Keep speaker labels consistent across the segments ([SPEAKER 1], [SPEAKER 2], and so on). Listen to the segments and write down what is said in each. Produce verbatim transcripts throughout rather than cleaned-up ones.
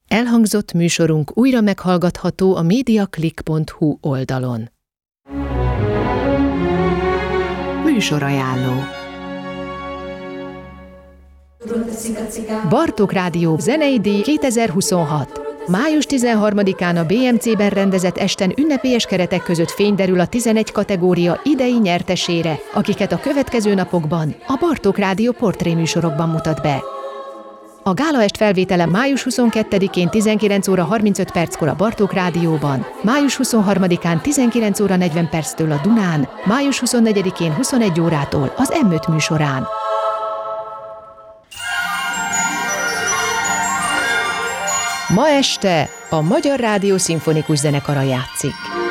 [SPEAKER 1] Elhangzott műsorunk újra meghallgatható a mediaclick pont hu oldalon. Műsorajánló. Bartók Rádió zenei díj kétezer-huszonhat. május tizenharmadikán a bé em cében rendezett esten ünnepélyes keretek között fény derül a tizenegy kategória idei nyertesére, akiket a következő napokban a Bartók Rádió portréműsorokban mutat be. A gálaest felvétele május huszonkettedikén tizenkilenc óra harmincöt perckor a Bartók Rádióban, május huszonharmadikán tizenkilenc óra negyven perctől a Dunán, május huszonnegyedikén huszonegy órától az em öt műsorán. Ma este a Magyar Rádió Szimfonikus Zenekara játszik.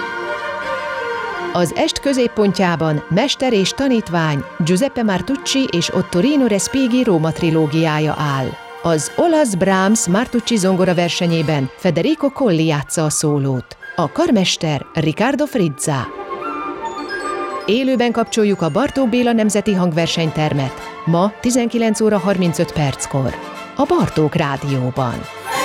[SPEAKER 1] Az est középpontjában mester és tanítvány Giuseppe Martucci és Ottorino Respighi Róma trilógiája áll. Az olasz Brahms Martucci zongora versenyében Federico Colli játsza a szólót, a karmester Riccardo Frizza. Élőben kapcsoljuk a Bartók Béla Nemzeti Hangversenytermet, ma tizenkilenc óra harmincöt perckor, a Bartók Rádióban.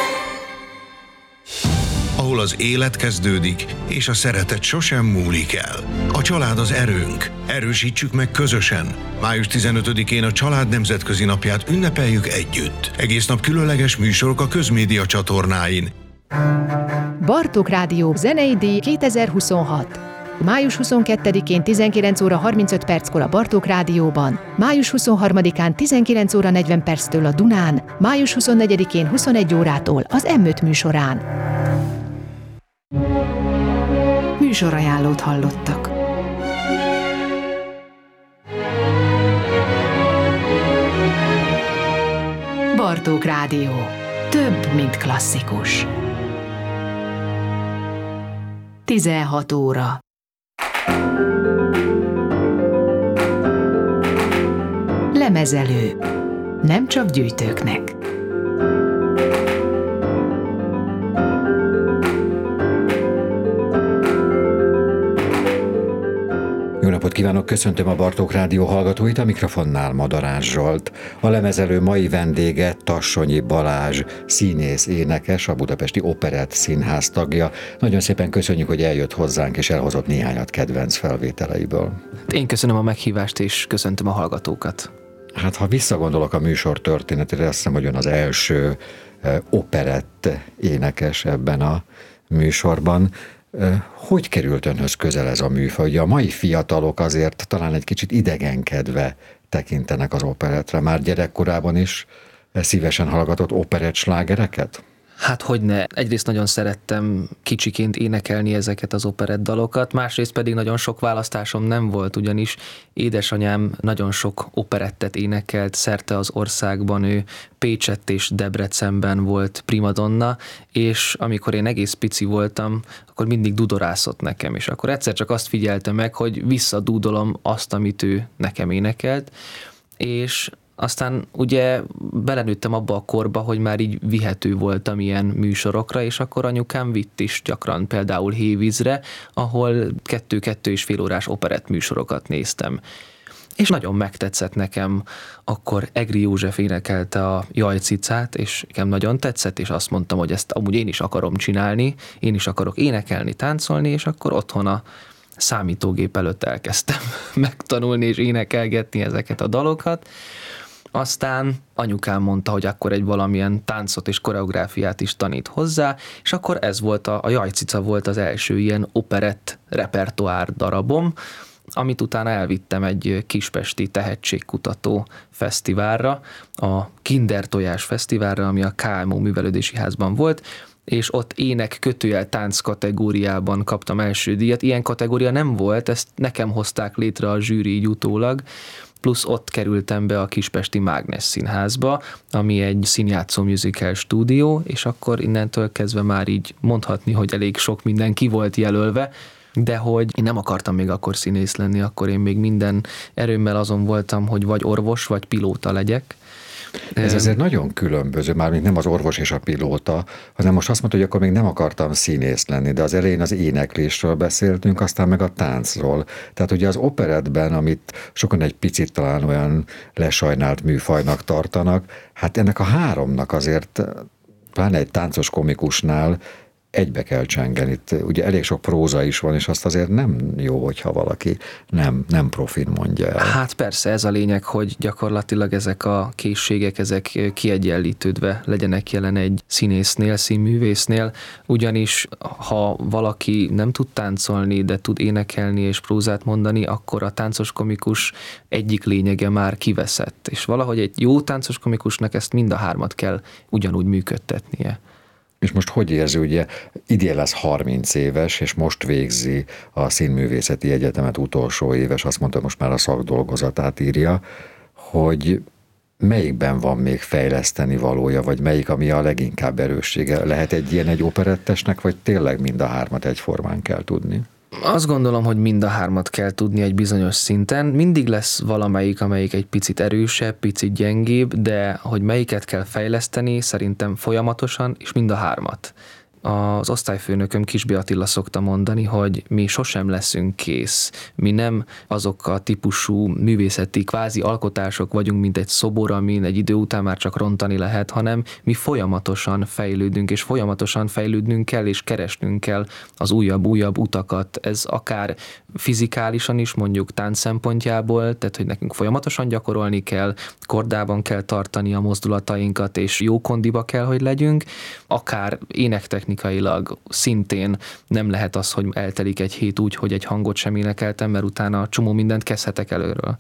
[SPEAKER 2] Ahol az élet kezdődik, és a szeretet sosem múlik el. A család az erőnk. Erősítsük meg közösen. május tizenötödikén a Család Nemzetközi Napját ünnepeljük együtt. Egész nap különleges műsorok a közmédia csatornáin.
[SPEAKER 1] Bartók Rádió zenei díj kétezer-huszonhat. május huszonkettedikén tizenkilenc óra harmincöt perckor a Bartók Rádióban, május huszonharmadikán tizenkilenc óra negyven perctől a Dunán, május huszonnegyedikén huszonegy órától az em öt műsorán. Műsorajánlót hallottak. Bartók Rádió. Több, mint klasszikus. tizenhat óra. Lemezelő. Nem csak gyűjtőknek.
[SPEAKER 3] Jó napot kívánok, köszöntöm a Bartók Rádió hallgatóit, a mikrofonnál Madarás Zsolt. A lemezelő mai vendége Tassonyi Balázs, színész, énekes, a Budapesti Operett Színház tagja. Nagyon szépen köszönjük, hogy eljött hozzánk, és elhozott néhányat kedvenc felvételeiből.
[SPEAKER 4] Én köszönöm a meghívást, és köszöntöm a hallgatókat.
[SPEAKER 3] Hát, ha visszagondolok a műsor történetére, azt hiszem, hogy ön az első operett énekes ebben a műsorban. Hogy került önhöz közel ez a műfaj? Ugye a mai fiatalok azért talán egy kicsit idegenkedve tekintenek az operettre. Már gyerekkorában is szívesen hallgatott operett slágereket?
[SPEAKER 4] Hát hogyne. Egyrészt nagyon szerettem kicsiként énekelni ezeket az operett dalokat, másrészt pedig nagyon sok választásom nem volt, ugyanis édesanyám nagyon sok operettet énekelt szerte az országban, ő Pécsett és Debrecenben volt primadonna, és amikor én egész pici voltam, akkor mindig dudorászott nekem, és akkor egyszer csak azt figyelte meg, hogy visszadúdolom azt, amit ő nekem énekelt, és aztán ugye belenőttem abba a korba, hogy már így vihető voltam ilyen műsorokra, és akkor anyukám vitt is gyakran például Hévízre, ahol kettő-kettő és fél órás operett műsorokat néztem. És nagyon megtetszett nekem, akkor Egri József énekelte a Jaj cicát, és nekem nagyon tetszett, és azt mondtam, hogy ezt amúgy én is akarom csinálni, én is akarok énekelni, táncolni, és akkor otthon a számítógép előtt elkezdtem megtanulni és énekelgetni ezeket a dalokat. Aztán anyukám mondta, hogy akkor egy valamilyen táncot és koreográfiát is tanít hozzá, és akkor ez volt a, a Jaj cica volt az első ilyen operett repertoár darabom, amit utána elvittem egy kispesti tehetségkutató fesztiválra, a Kinder Tojás Fesztiválra, ami a ká em o Művelődési Házban volt, és ott ének kötőjel tánc kategóriában kaptam első díjat. Ilyen kategória nem volt, ezt nekem hozták létre a zsűri így utólag, plusz ott kerültem be a Kispesti Mágnes Színházba, ami egy színjátszó musical stúdió, és akkor innentől kezdve már így mondhatni, hogy elég sok minden ki volt jelölve, de hogy én nem akartam még akkor színész lenni, akkor én még minden erőmmel azon voltam, hogy vagy orvos, vagy pilóta legyek.
[SPEAKER 3] Ez azért nagyon különböző, mármint nem az orvos és a pilóta, hanem most azt mondta, hogy akkor még nem akartam színész lenni, de az elején az éneklésről beszéltünk, aztán meg a táncról. Tehát ugye az operettben, amit sokan egy picit talán olyan lesajnált műfajnak tartanak, hát ennek a háromnak azért pláne egy táncos komikusnál egybe kell csengeni. Itt ugye elég sok próza is van, és azt azért nem jó, hogyha valaki nem, nem profin mondja el.
[SPEAKER 4] Hát persze, ez a lényeg, hogy gyakorlatilag ezek a készségek, ezek kiegyenlítődve legyenek jelen egy színésznél, színművésznél, ugyanis ha valaki nem tud táncolni, de tud énekelni és prózát mondani, akkor a táncos komikus egyik lényege már kiveszett. És valahogy egy jó táncos komikusnak ezt mind a hármat kell ugyanúgy működtetnie.
[SPEAKER 3] És most hogy érzi, ugye idén lesz harminc éves, és most végzi a Színművészeti Egyetemet utolsó éves, azt mondta, most már a szakdolgozatát írja, hogy melyikben van még fejleszteni valója, vagy melyik, ami a leginkább erőssége? Lehet egy ilyen egy operettesnek, vagy tényleg mind a hármat egyformán kell tudni?
[SPEAKER 4] Azt gondolom, hogy mind a hármat kell tudni egy bizonyos szinten. Mindig lesz valamelyik, amelyik egy picit erősebb, picit gyengébb, de hogy melyiket kell fejleszteni, szerintem folyamatosan, és mind a hármat. Az osztályfőnököm Kisby Attila szokta mondani, hogy mi sosem leszünk kész. Mi nem azok a típusú művészeti kvázi alkotások vagyunk, mint egy szobor, amin egy idő után már csak rontani lehet, hanem mi folyamatosan fejlődünk, és folyamatosan fejlődnünk kell, és keresnünk kell az újabb-újabb utakat. Ez akár fizikálisan is, mondjuk tánc szempontjából, tehát hogy nekünk folyamatosan gyakorolni kell, kordában kell tartani a mozdulatainkat, és jó kondiba kell, hogy legyünk, akár énektechnikailag szintén nem lehet az, hogy eltelik egy hét úgy, hogy egy hangot sem énekeltem, mert utána csomó mindent kezdhetek előről.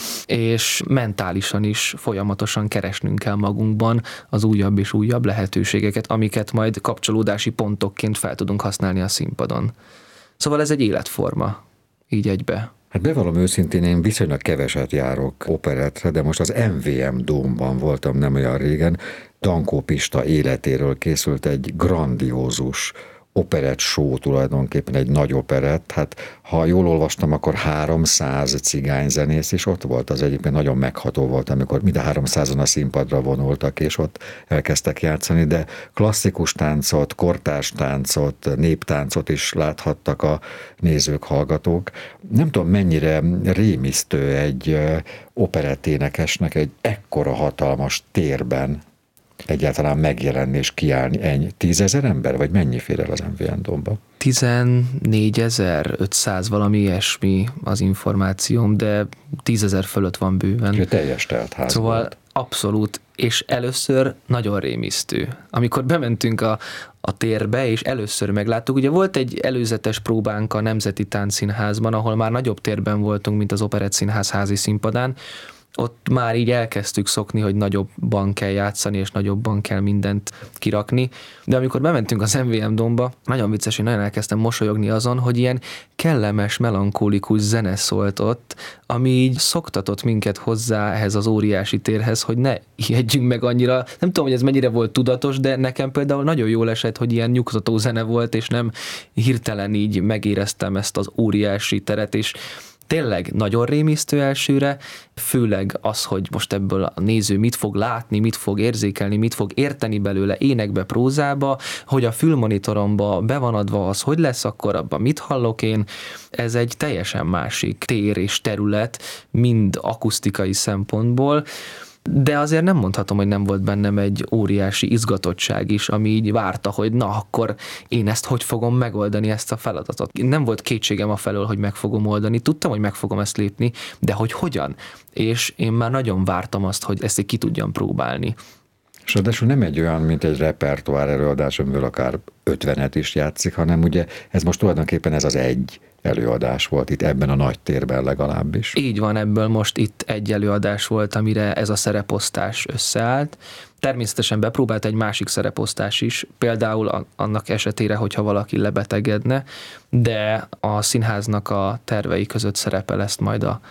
[SPEAKER 4] És mentálisan is folyamatosan keresnünk kell magunkban az újabb és újabb lehetőségeket, amiket majd kapcsolódási pontokként fel tudunk használni a színpadon. Szóval ez egy életforma, így egybe.
[SPEAKER 3] Hát bevallom őszintén, én viszonylag keveset járok operettre, de most az em vé em Dómban voltam nem olyan régen. Dankó Pista életéről készült egy grandiózus operett show, tulajdonképpen egy nagy operett. Hát ha jól olvastam, akkor háromszáz cigányzenész, és ott volt az egyébként nagyon megható volt, amikor mind a háromszázan a színpadra vonultak, és ott elkezdtek játszani, de klasszikus táncot, kortárs táncot, néptáncot is láthattak a nézők, hallgatók. Nem tudom, mennyire rémisztő egy operetténekesnek egy ekkora hatalmas térben egyáltalán megjelenni és kiállni. Ennyi? Tízezer ember? Vagy mennyi fér el az em vé em Dómba?
[SPEAKER 4] tizennégyezer-ötszáz, valami ilyesmi az információm, de tízezer fölött van bőven.
[SPEAKER 3] Úgyhogy teljes teltház
[SPEAKER 4] Szóval
[SPEAKER 3] volt.
[SPEAKER 4] Abszolút, és először nagyon rémisztő. Amikor bementünk a, a térbe, és először megláttuk, ugye volt egy előzetes próbánk a Nemzeti Táncszínházban, ahol már nagyobb térben voltunk, mint az Operett Színház házi színpadán. Ott már így elkezdtük szokni, hogy nagyobban kell játszani, és nagyobban kell mindent kirakni. De amikor bementünk az em vé em Dómba, nagyon vicces, én nagyon elkezdtem mosolyogni azon, hogy ilyen kellemes, melankólikus zene szólt ott, ami így szoktatott minket hozzá ehhez az óriási térhez, hogy ne ijedjünk meg annyira. Nem tudom, hogy ez mennyire volt tudatos, de nekem például nagyon jól esett, hogy ilyen nyugtató zene volt, és nem hirtelen így megéreztem ezt az óriási teret, és tényleg nagyon rémisztő elsőre, főleg az, hogy most ebből a néző mit fog látni, mit fog érzékelni, mit fog érteni belőle énekbe, prózába, hogy a fülmonitoromba be van adva az, hogy lesz, akkor abban mit hallok én. Ez egy teljesen másik tér és terület, mind akusztikai szempontból, de azért nem mondhatom, hogy nem volt bennem egy óriási izgatottság is, ami így várta, hogy na, akkor én ezt hogy fogom megoldani, ezt a feladatot. Nem volt kétségem afelől, hogy meg fogom oldani, tudtam, hogy meg fogom ezt lépni, de hogy hogyan? És én már nagyon vártam azt, hogy ezt ki tudjam próbálni.
[SPEAKER 3] És ráadásul nem egy olyan, mint egy repertoár előadás, amiből akár ötvenet is játszik, hanem ugye ez most tulajdonképpen ez az egy előadás volt itt ebben a nagy térben legalábbis.
[SPEAKER 4] Így van, ebből most itt egy előadás volt, amire ez a szereposztás összeállt. Természetesen bepróbált egy másik szereposztás is, például annak esetére, hogyha valaki lebetegedne, de a színháznak a tervei között szerepel ezt majd a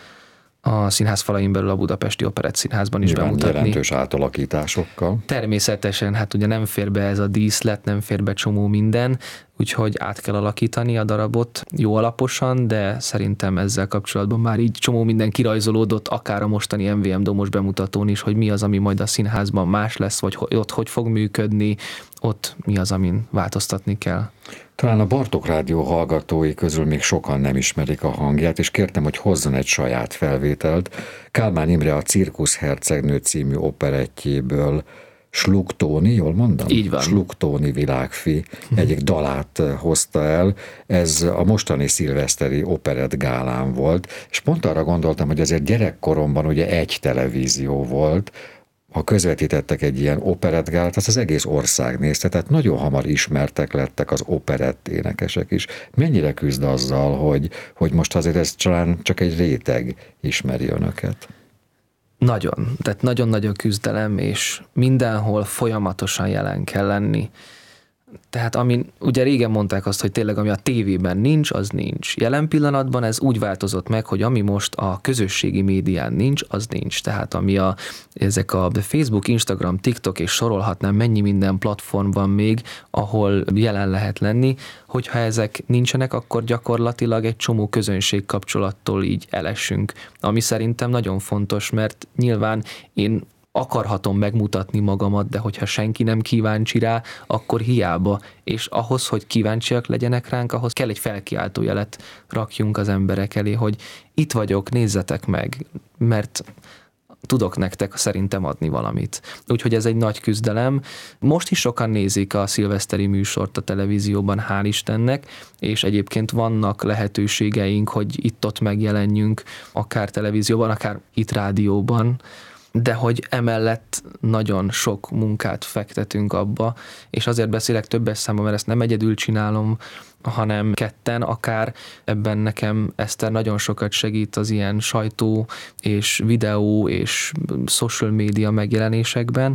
[SPEAKER 4] a színház falain belül a Budapesti Operett Színházban is
[SPEAKER 3] Nyilván
[SPEAKER 4] bemutatni.
[SPEAKER 3] Jelentős átalakításokkal.
[SPEAKER 4] Természetesen, hát ugye nem fér be ez a díszlet, nem fér be csomó minden, úgyhogy át kell alakítani a darabot jó alaposan, de szerintem ezzel kapcsolatban már így csomó minden kirajzolódott, akár a mostani em vé em Dómos bemutatón is, hogy mi az, ami majd a színházban más lesz, vagy ott hogy fog működni, ott mi az, amin változtatni kell.
[SPEAKER 3] Talán a Bartók Rádió hallgatói közül még sokan nem ismerik a hangját, és kértem, hogy hozzon egy saját felvételt. Kálmán Imre a Cirkusz hercegnő című operettjéből Sluk Tóni, jól mondom?
[SPEAKER 4] Így van.
[SPEAKER 3] Sluk Tóni világfi egyik dalát hozta el. Ez a mostani szilveszteri operett gálán volt, és pont arra gondoltam, hogy azért gyerekkoromban ugye egy televízió volt, ha közvetítettek egy ilyen operettgálát, azt az egész ország nézte, tehát nagyon hamar ismertek lettek az operett énekesek is. Mennyire küzd azzal, hogy, hogy most azért ez talán csak egy réteg ismeri önöket?
[SPEAKER 4] Nagyon, tehát nagyon nagy a küzdelem, és mindenhol folyamatosan jelen kell lenni. Tehát ami, ugye régen mondták azt, hogy tényleg ami a tévében nincs, az nincs. Jelen pillanatban ez úgy változott meg, hogy ami most a közösségi médián nincs, az nincs. Tehát ami a, ezek a Facebook, Instagram, TikTok és sorolhatnám, mennyi minden platform van még, ahol jelen lehet lenni, hogyha ezek nincsenek, akkor gyakorlatilag egy csomó közönség kapcsolattól így elesünk. Ami szerintem nagyon fontos, mert nyilván én akarhatom megmutatni magamat, de hogyha senki nem kíváncsi rá, akkor hiába. És ahhoz, hogy kíváncsiak legyenek ránk, ahhoz kell egy felkiáltójelet rakjunk az emberek elé, hogy itt vagyok, nézzetek meg, mert tudok nektek szerintem adni valamit. Úgyhogy ez egy nagy küzdelem. Most is sokan nézik a szilveszteri műsort a televízióban, hál' Istennek, és egyébként vannak lehetőségeink, hogy itt-ott megjelenjünk, akár televízióban, akár itt rádióban, de hogy emellett nagyon sok munkát fektetünk abba, és azért beszélek többes számban, mert ezt nem egyedül csinálom, hanem ketten akár. Ebben nekem Eszter nagyon sokat segít az ilyen sajtó és videó és social media megjelenésekben,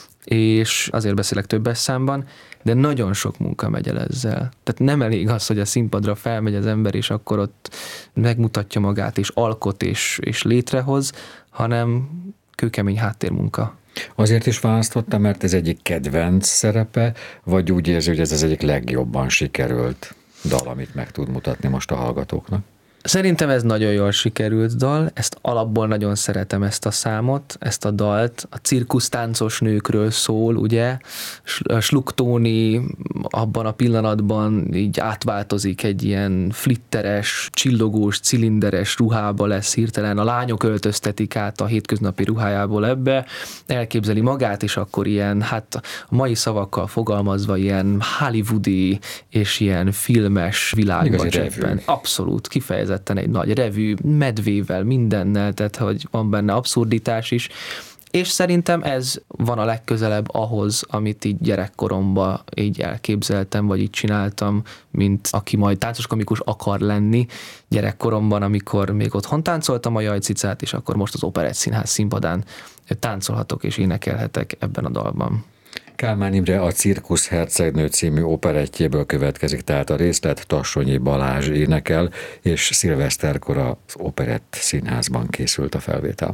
[SPEAKER 4] és azért beszélek többes számban, de nagyon sok munka megy el ezzel. Tehát nem elég az, hogy a színpadra felmegy az ember, és akkor ott megmutatja magát, és alkot, és, és létrehoz, hanem kőkemény háttérmunka.
[SPEAKER 3] Azért is választottam, mert ez egyik kedvenc szerepe, vagy úgy érzi, hogy ez az egyik legjobban sikerült dal, amit meg tud mutatni most a hallgatóknak?
[SPEAKER 4] Szerintem ez nagyon jól sikerült dal, ezt alapból nagyon szeretem, ezt a számot, ezt a dalt. A cirkusztáncos nőkről szól, ugye? Sluk Tóni abban a pillanatban így átváltozik egy ilyen flitteres, csillogós, cilinderes ruhába lesz hirtelen. A lányok öltöztetik át a hétköznapi ruhájából ebbe, elképzeli magát, és akkor ilyen, hát a mai szavakkal fogalmazva ilyen hollywoodi és ilyen filmes világban cseppen. Abszolút, kifejezetten egy nagy revű, medvével, mindennel, tehát hogy van benne abszurditás is, és szerintem ez van a legközelebb ahhoz, amit így gyerekkoromban így elképzeltem, vagy így csináltam, mint aki majd táncoskomikus akar lenni gyerekkoromban, amikor még otthon táncoltam a Jajcicát, és akkor most az Operett Színház színpadán táncolhatok és énekelhetek ebben a dalban.
[SPEAKER 3] Kálmán Imre a Cirkusz hercegnő című operettjéből következik, tehát a részlet. Tassonyi Balázs énekel, és szilveszterkor az Operett Színházban készült a felvétel.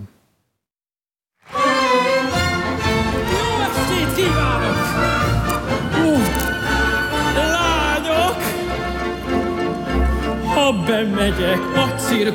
[SPEAKER 5] Jó estét kívánok! Ú, lányok! Ha bemegyek a cirkuszba,